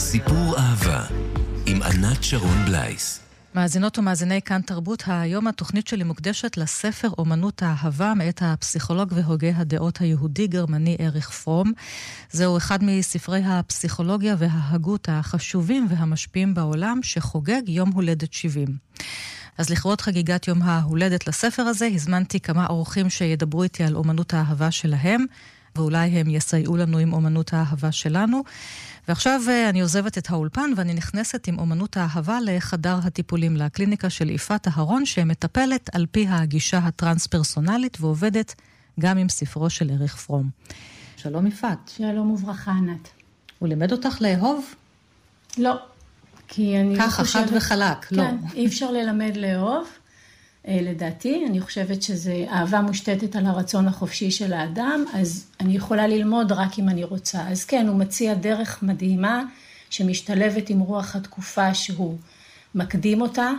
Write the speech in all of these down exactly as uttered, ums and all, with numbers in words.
סיפור אהבה עם ענת שרון בלייס. מאזינות ומאזיני כאן תרבות, היום התוכנית שלי מוקדשת לספר אומנות האהבה מאת הפסיכולוג והוגה הדעות היהודי-גרמני אריך פרום. זהו אחד מספרי הפסיכולוגיה וההגות החשובים והמשפיעים בעולם שחוגג יום הולדת שבעים. אז לכבוד חגיגת יום ההולדת לספר הזה הזמנתי כמה אורחים שידברו איתי על אומנות האהבה שלהם, ואולי הם יסייעו לנו עם אומנות האהבה שלנו. ועכשיו אני עוזבת את האולפן ואני נכנסת עם אומנות האהבה לחדר הטיפולים, לקליניקה של יפעת אהרון, שמטפלת על פי הגישה הטרנס-פרסונלית ועובדת גם עם ספרו של אריך פרום. שלום יפעת. שלום וברכה ענת. הוא לימד אותך לאהוב? לא, כי אני ככה, חושבת... חד וחלק, כן, לא. אי אפשר ללמד לאהוב, לדעתי. אני חושבת שזה אהבה מושתתת על הרצון החופשי של האדם, אז אני יכולה ללמוד רק אם אני רוצה. אז כן, הוא מציע דרך מדהימה שמשתלבת עם רוח התקופה שהוא מקדים אותה,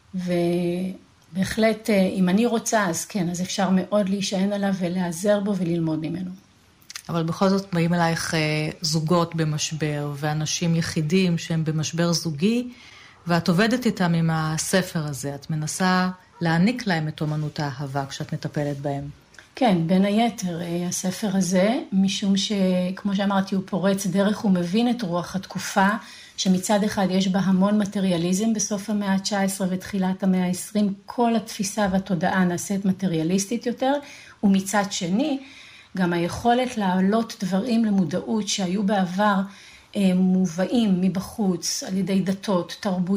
ובהחלט אם אני רוצה, אז כן, אז אפשר מאוד להישען עליו ולעזר בו וללמוד ממנו. אבל בכל זאת באים אלייך זוגות במשבר, ואנשים יחידים שהם במשבר זוגי, ואת עובדת איתם עם הספר הזה, את מנסה להעניק להם את אומנות האהבה כשאת מטפלת בהם. כן, בין היתר, הספר הזה, משום שכמו שאמרתי, הוא פורץ דרך, הוא מבין את רוח התקופה, שמצד אחד יש בה המון מטריאליזם בסוף המאה ה-תשע עשרה ותחילת המאה ה-עשרים, כל התפיסה והתודעה נעשית מטריאליסטית יותר, ומצד שני, גם היכולת להעלות דברים למודעות שהיו בעבר מובאים מבחוץ על ידי דתות, תרבות,